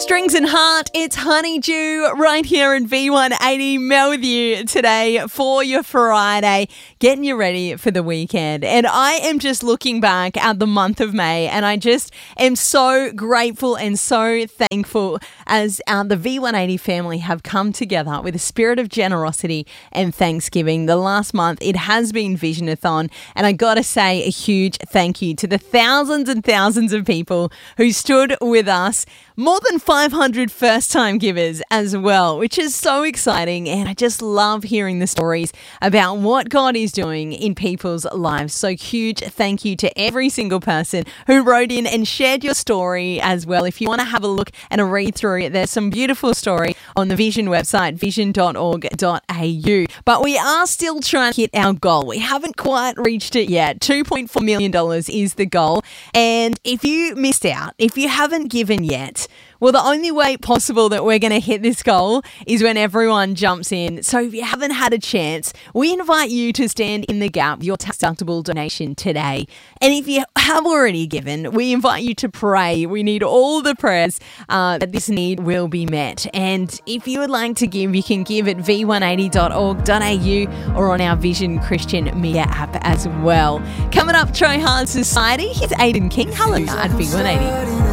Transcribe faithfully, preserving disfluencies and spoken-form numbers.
Strings and Heart, it's Honeydew right here in V one eighty. Mel with you today for your Friday, getting you ready for the weekend. And I am just looking back at the month of May, and I just am so grateful and so thankful as uh, the V one eighty family have come together with a spirit of generosity and thanksgiving. The last month, it has been Visionathon, and I got to say a huge thank you to the thousands and thousands of people who stood with us. More than five hundred first-time givers as well, which is so exciting. And I just love hearing the stories about what God is doing in people's lives. So huge thank you to every single person who wrote in and shared your story as well. If you want to have a look and a read through it, there's some beautiful story on the Vision website, vision dot org dot a u. But we are still trying to hit our goal. We haven't quite reached it yet. two point four million dollars is the goal. And if you missed out, if you haven't given yet, well, the only way possible that we're going to hit this goal is when everyone jumps in. So if you haven't had a chance, we invite you to stand in the gap, your tax-deductible donation today. And if you have already given, we invite you to pray. We need all the prayers uh, that this need will be met. And if you would like to give, you can give at v one eighty dot org dot a u or on our Vision Christian Media app as well. Coming up, Try Hard Society, here's Aidan King. Hello at V one eighty.